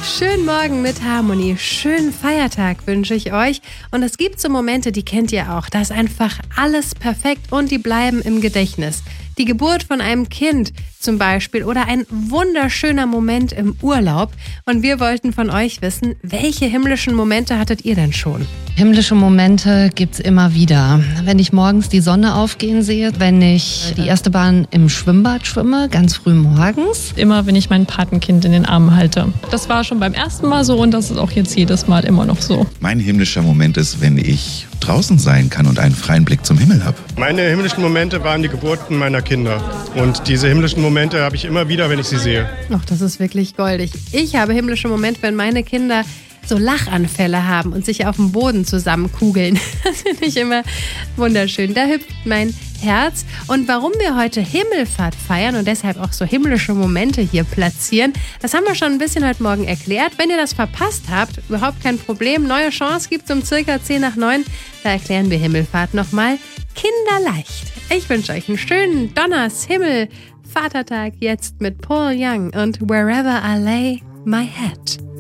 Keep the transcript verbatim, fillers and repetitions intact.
Schönen Morgen mit Harmonie, schönen Feiertag wünsche ich euch. Und es gibt so Momente, die kennt ihr auch, da ist einfach alles perfekt und die bleiben im Gedächtnis. Die Geburt von einem Kind zum Beispiel oder ein wunderschöner Moment im Urlaub. Und wir wollten von euch wissen, welche himmlischen Momente hattet ihr denn schon? Himmlische Momente gibt's immer wieder. Wenn ich morgens die Sonne aufgehen sehe, wenn ich die erste Bahn im Schwimmbad schwimme, ganz früh morgens. Immer, wenn ich mein Patenkind in den Armen halte. Das war schon beim ersten Mal so und das ist auch jetzt jedes Mal immer noch so. Mein himmlischer Moment ist, wenn ich draußen sein kann und einen freien Blick zum Himmel habe. Meine himmlischen Momente waren die Geburten meiner Kinder. Und diese himmlischen Momente habe ich immer wieder, wenn ich sie sehe. Ach, das ist wirklich goldig. Ich habe himmlische Momente, wenn meine Kinder so Lachanfälle haben und sich auf dem Boden zusammenkugeln. Das finde ich immer wunderschön. Da hüpft mein Herz. Und warum wir heute Himmelfahrt feiern und deshalb auch so himmlische Momente hier platzieren, das haben wir schon ein bisschen heute Morgen erklärt. Wenn ihr das verpasst habt, überhaupt kein Problem. Neue Chance gibt es um circa zehn nach neun. Da erklären wir Himmelfahrt nochmal kinderleicht. Ich wünsche euch einen schönen Donners Himmel Vatertag jetzt mit Paul Young und Wherever I Lay My Head.